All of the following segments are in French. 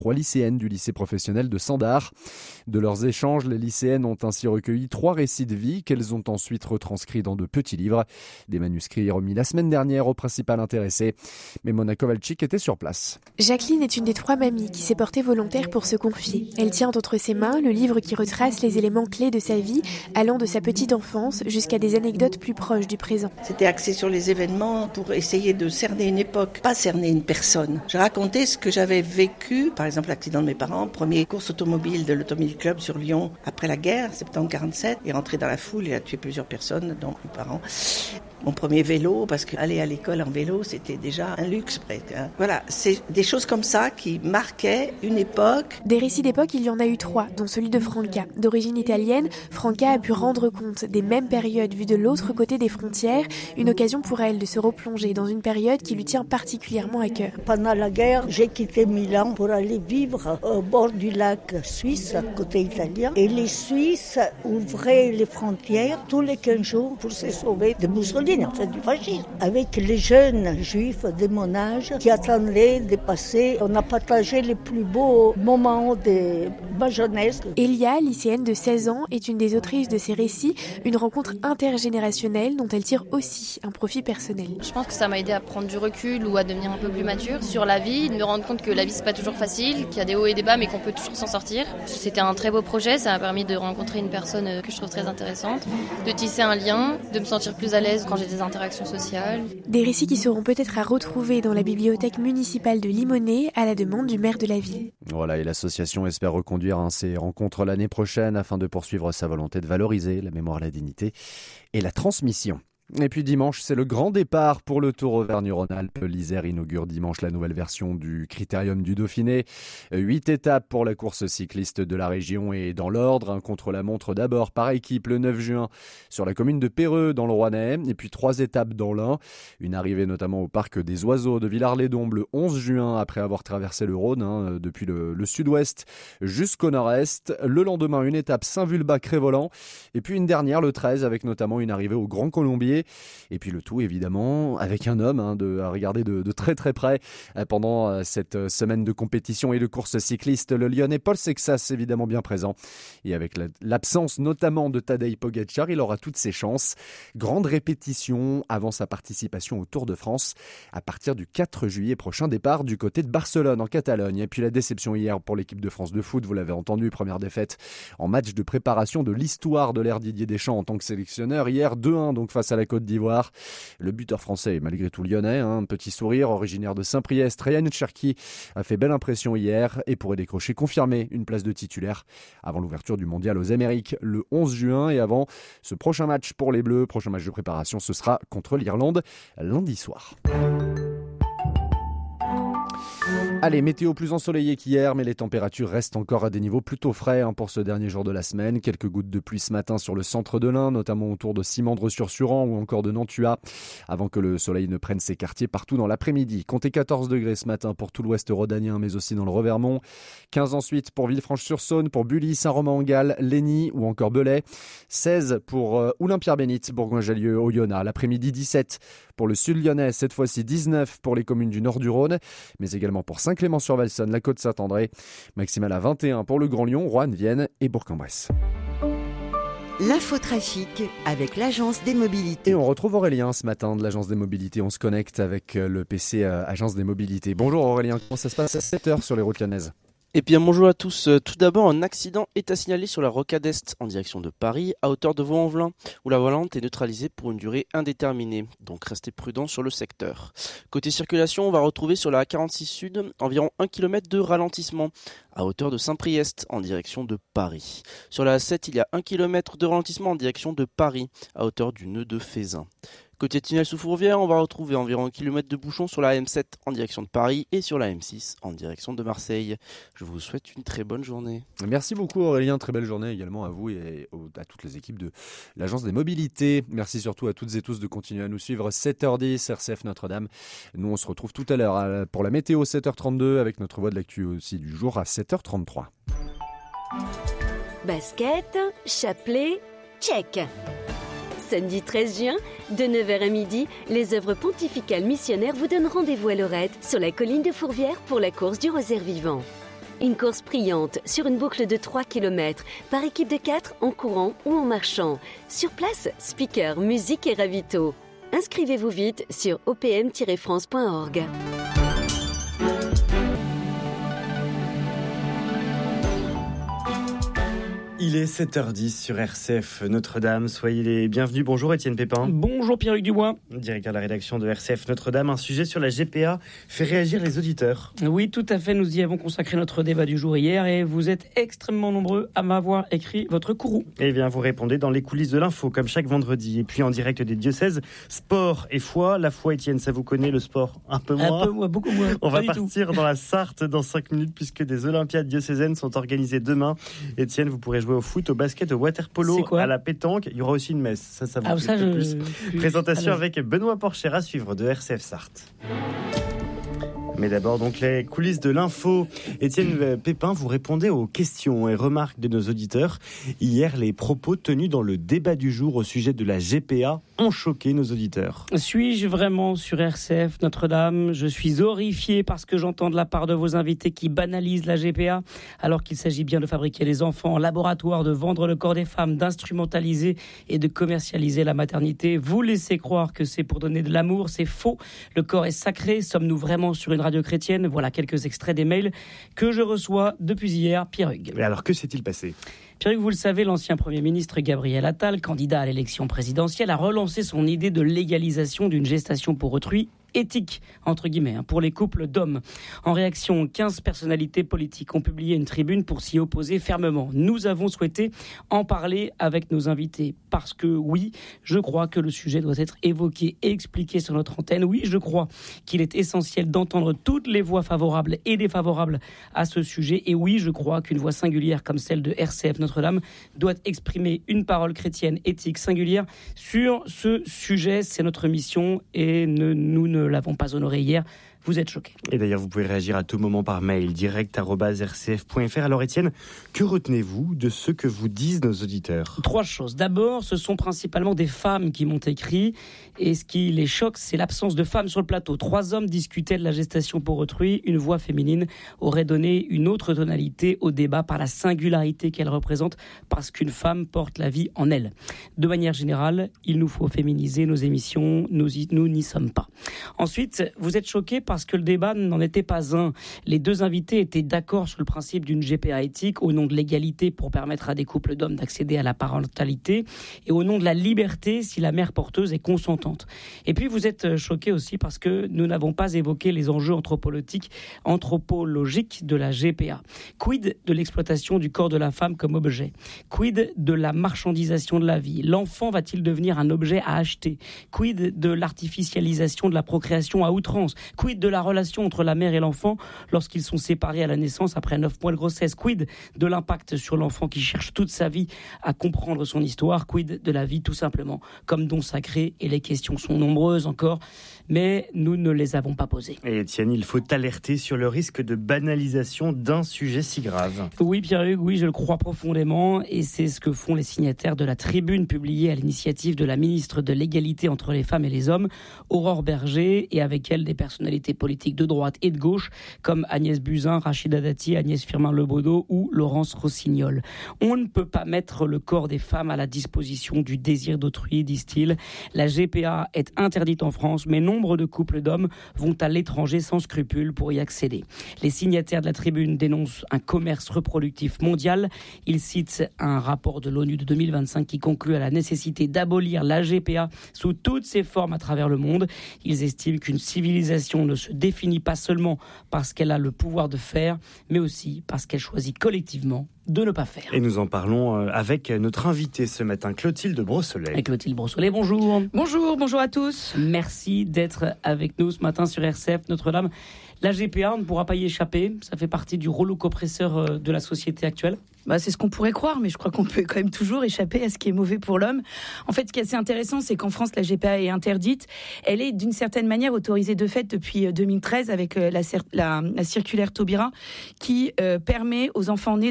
3 lycéennes du lycée professionnel de Sandar. De leurs échanges, les lycéennes ont ainsi recueilli 3 récits de vie qu'elles ont ensuite retranscrits dans de petits livres. Des manuscrits remis la semaine dernière au principal intéressé. Mais Mona Kowalczyk était sur place. Jacqueline est une des 3 mamies qui s'est portée volontaire pour se confier. Elle tient entre ses mains le livre qui retrace les éléments clés de sa vie, allant de sa petite enfance jusqu'à des anecdotes plus proches du présent. C'était axé sur les événements pour essayer de cerner une époque, pas cerner une personne. Je racontais ce que j'avais vécu, par exemple l'accident de mes parents, première course automobile de l'Automobile Club sur Lyon après la guerre, septembre 47, il est rentré dans la foule, il a tué plusieurs personnes, dont mes parents. Mon premier vélo, parce qu'aller à l'école en vélo, c'était déjà un luxe presque. Voilà, c'est des choses comme ça qui marquaient une époque. Des récits d'époque, il y en a eu 3, dont celui de Franca. D'origine italienne, Franca a pu rendre compte des mêmes périodes vues de l'autre côté des frontières, une occasion pour elle de se replonger dans une période qui lui tient particulièrement à cœur. Pendant la guerre, j'ai quitté Milan pour aller vivre au bord du lac suisse, côté italien. Et les Suisses ouvraient les frontières tous les 15 jours pour se sauver de Mussolini. En fait, du fascisme. Avec les jeunes juifs de mon âge qui attendaient de passer, on a partagé les plus beaux moments de ma jeunesse. Elia, lycéenne de 16 ans, est une des autrices de ces récits, une rencontre intergénérationnelle dont elle tire aussi un profit personnel. Je pense que ça m'a aidé à prendre du recul ou à devenir un peu plus mature sur la vie, de me rendre compte que la vie c'est pas toujours facile, qu'il y a des hauts et des bas mais qu'on peut toujours s'en sortir. C'était un très beau projet, ça m'a permis de rencontrer une personne que je trouve très intéressante, de tisser un lien, de me sentir plus à l'aise quand j'ai des interactions sociales. Des récits qui seront peut-être à retrouver dans la bibliothèque municipale de Limonest à la demande du maire de la ville. Voilà, et l'association espère reconduire ces rencontres l'année prochaine afin de poursuivre sa volonté de valoriser la mémoire, la dignité et la transmission. Et puis dimanche, c'est le grand départ pour le Tour Auvergne-Rhône-Alpes. L'Isère inaugure dimanche la nouvelle version du Critérium du Dauphiné. 8 étapes pour la course cycliste de la région et dans l'ordre. Un contre-la-montre d'abord par équipe le 9 juin sur la commune de Péreux dans le Rouennais. Et puis 3 étapes dans l'Ain. Une arrivée notamment au parc des Oiseaux de Villars-les-Dombes le 11 juin après avoir traversé le Rhône depuis le sud-ouest jusqu'au nord-est. Le lendemain, une étape Saint-Vulbas-Crévolant. Et puis une dernière le 13 avec notamment une arrivée au Grand Colombier. Et puis le tout évidemment avec un homme à regarder de très très près pendant cette semaine de compétition et de course cycliste. Le Lyonnais Paul Sexas évidemment bien présent. Et avec l'absence notamment de Tadej Pogačar, il aura toutes ses chances. Grande répétition avant sa participation au Tour de France à partir du 4 juillet prochain. Départ du côté de Barcelone en Catalogne. Et puis la déception hier pour l'équipe de France de foot, vous l'avez entendu, première défaite en match de préparation de l'histoire de l'ère Didier Deschamps en tant que sélectionneur. Hier 2-1 donc face à la Côte d'Ivoire. Le buteur français est malgré tout lyonnais, un petit sourire, originaire de Saint-Priest. Ryan Cherki a fait belle impression hier et pourrait décrocher confirmé une place de titulaire avant l'ouverture du mondial aux Amériques le 11 juin. Et avant ce prochain match pour les Bleus, prochain match de préparation, ce sera contre l'Irlande lundi soir. Allez, météo plus ensoleillée qu'hier, mais les températures restent encore à des niveaux plutôt frais pour ce dernier jour de la semaine. Quelques gouttes de pluie ce matin sur le centre de l'Ain, notamment autour de Simandre-sur-Suran ou encore de Nantua, avant que le soleil ne prenne ses quartiers partout dans l'après-midi. Comptez 14 degrés ce matin pour tout l'ouest rhodanien, mais aussi dans le Revermont. 15 ensuite pour Villefranche-sur-Saône, pour Bully, Saint-Romain-en-Galles, Lény ou encore Belay. 16 pour Oulin-Pierre-Bénite, Bourgoin-Jallieu, Oyonnax. L'après-midi, 17 pour le sud lyonnais, cette fois-ci 19 pour les communes du nord du Rhône, mais également pour Saint-Clément-sur-Valsonne, la Côte-Saint-André. Maximale à 21 pour le Grand Lyon, Roanne, Vienne et Bourg-en-Bresse. L'infotrafic avec l'Agence des Mobilités. Et on retrouve Aurélien ce matin de l'Agence des Mobilités. On se connecte avec le PC Agence des Mobilités. Bonjour Aurélien, comment ça se passe à 7h sur les routes lyonnaises ? Eh bien bonjour à tous. Tout d'abord, un accident est à signaler sur la rocade Est en direction de Paris à hauteur de Vaux-en-Velin où la volante est neutralisée pour une durée indéterminée. Donc restez prudents sur le secteur. Côté circulation, on va retrouver sur la A46 Sud environ 1 km de ralentissement à hauteur de Saint-Priest en direction de Paris. Sur la A7, il y a 1 km de ralentissement en direction de Paris à hauteur du nœud de Fézin. Côté tunnel sous Fourvière, on va retrouver environ 1 km de bouchons sur la M7 en direction de Paris et sur la M6 en direction de Marseille. Je vous souhaite une très bonne journée. Merci beaucoup Aurélien, très belle journée également à vous et à toutes les équipes de l'Agence des Mobilités. Merci surtout à toutes et tous de continuer à nous suivre. 7h10, RCF Notre-Dame. Nous on se retrouve tout à l'heure pour la météo 7h32 avec notre voix de l'actu aussi du jour à 7h33. Basket, chapelet, check. Samedi 13 juin, de 9h à midi, les œuvres pontificales missionnaires vous donnent rendez-vous à Lorette, sur la colline de Fourvière pour la course du rosaire vivant. Une course brillante sur une boucle de 3 km, par équipe de 4 en courant ou en marchant. Sur place, speaker, musique et ravito. Inscrivez-vous vite sur opm-france.org. Il est 7h10 sur RCF Notre-Dame. Soyez les bienvenus. Bonjour Étienne Pépin. Bonjour Pierre-Hugues Dubois. Directeur de la rédaction de RCF Notre-Dame. Un sujet sur la GPA fait réagir les auditeurs. Oui, tout à fait. Nous y avons consacré notre débat du jour hier et vous êtes extrêmement nombreux à m'avoir écrit votre courroux. Eh bien, vous répondez dans les coulisses de l'info, comme chaque vendredi. Et puis en direct des diocèses, sport et foi. La foi, Étienne, ça vous connaît, le sport un peu moins. Un peu moins, beaucoup moins. On va partir dans la Sarthe dans 5 minutes puisque des Olympiades diocésaines sont organisées demain. Étienne, vous pourrez jouer au foot, au basket, au water-polo, à la pétanque. Il y aura aussi une messe. Ça vous plaît plus. Présentation avec Benoît Porcher à suivre de RCF Sarthe. Mais d'abord, donc, les coulisses de l'info. Étienne Pépin, vous répondez aux questions et remarques de nos auditeurs. Hier, les propos tenus dans le débat du jour au sujet de la GPA ont choqué nos auditeurs. Suis-je vraiment sur RCF Notre-Dame ? Je suis horrifié par ce que j'entends de la part de vos invités qui banalisent la GPA, alors qu'il s'agit bien de fabriquer les enfants en laboratoire, de vendre le corps des femmes, d'instrumentaliser et de commercialiser la maternité. Vous laissez croire que c'est pour donner de l'amour, c'est faux. Le corps est sacré. Sommes-nous vraiment sur une radio chrétienne ? Voilà quelques extraits des mails que je reçois depuis hier, Pierre-Hugues. Mais alors, que s'est-il passé ? Pierre-Hugues, vous le savez, l'ancien Premier ministre Gabriel Attal, candidat à l'élection présidentielle, a relancé son idée de légalisation d'une gestation pour autrui éthique, entre guillemets, pour les couples d'hommes. En réaction, 15 personnalités politiques ont publié une tribune pour s'y opposer fermement. Nous avons souhaité en parler avec nos invités parce que, oui, je crois que le sujet doit être évoqué et expliqué sur notre antenne. Oui, je crois qu'il est essentiel d'entendre toutes les voix favorables et défavorables à ce sujet. Et oui, je crois qu'une voix singulière comme celle de RCF Notre-Dame doit exprimer une parole chrétienne éthique singulière sur ce sujet. C'est notre mission et nous ne l'avons pas honoré hier. Vous êtes choqués. Et d'ailleurs, vous pouvez réagir à tout moment par mail, direct@rcf.fr. Alors Étienne, que retenez-vous de ce que vous disent nos auditeurs ? 3 choses. D'abord, ce sont principalement des femmes qui m'ont écrit. Et ce qui les choque, c'est l'absence de femmes sur le plateau. 3 hommes discutaient de la gestation pour autrui. Une voix féminine aurait donné une autre tonalité au débat par la singularité qu'elle représente, parce qu'une femme porte la vie en elle. De manière générale, il nous faut féminiser nos émissions. Nous n'y sommes pas. Ensuite, vous êtes choqués parce que le débat n'en était pas un. Les 2 invités étaient d'accord sur le principe d'une GPA éthique au nom de l'égalité pour permettre à des couples d'hommes d'accéder à la parentalité et au nom de la liberté si la mère porteuse est consentante. Et puis vous êtes choqués aussi parce que nous n'avons pas évoqué les enjeux anthropologiques de la GPA. Quid de l'exploitation du corps de la femme comme objet ? Quid de la marchandisation de la vie ? L'enfant va-t-il devenir un objet à acheter ? Quid de l'artificialisation de la procréation à outrance ? Quid de la relation entre la mère et l'enfant lorsqu'ils sont séparés à la naissance après 9 mois de grossesse? Quid de l'impact sur l'enfant qui cherche toute sa vie à comprendre son histoire? Quid de la vie tout simplement comme don sacré? Et les questions sont nombreuses encore, mais nous ne les avons pas posées. Et Étienne, il faut alerter sur le risque de banalisation d'un sujet si grave. Oui Pierre-Hugues, oui, je le crois profondément et c'est ce que font les signataires de la tribune publiée à l'initiative de la ministre de l'égalité entre les femmes et les hommes, Aurore Berger, et avec elle des personnalités politiques de droite et de gauche comme Agnès Buzyn, Rachida Dati, Agnès Firmin-Lebaudot ou Laurence Rossignol. On ne peut pas mettre le corps des femmes à la disposition du désir d'autrui, disent-ils. La GPA est interdite en France, mais nombre de couples d'hommes vont à l'étranger sans scrupule pour y accéder. Les signataires de la tribune dénoncent un commerce reproductif mondial. Ils citent un rapport de l'ONU de 2025 qui conclut à la nécessité d'abolir la GPA sous toutes ses formes à travers le monde. Ils estiment qu'une civilisation ne se définit pas seulement parce qu'elle a le pouvoir de faire, mais aussi parce qu'elle choisit collectivement de ne pas faire. Et nous en parlons avec notre invitée ce matin, Clotilde Brossolet. Et Clotilde Brossolet, bonjour. Bonjour à tous. Merci d'être avec nous ce matin sur RCF Notre-Dame. La GPA, on ne pourra pas y échapper. Ça fait partie du rouleau compresseur de la société actuelle. C'est ce qu'on pourrait croire, mais je crois qu'on peut quand même toujours échapper à ce qui est mauvais pour l'homme. En fait, ce qui est assez intéressant, c'est qu'en France, la GPA est interdite. Elle est d'une certaine manière autorisée de fait depuis 2013 avec la circulaire Taubira qui permet aux enfants nés de GPA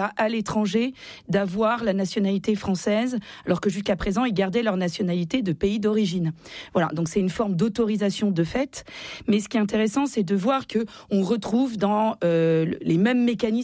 candidats à l'étranger d'avoir la nationalité française, alors que jusqu'à présent, ils gardaient leur nationalité de pays d'origine. Voilà, donc c'est une forme d'autorisation de fait. Mais ce qui est intéressant, c'est de voir qu'on retrouve dans les mêmes mécanismes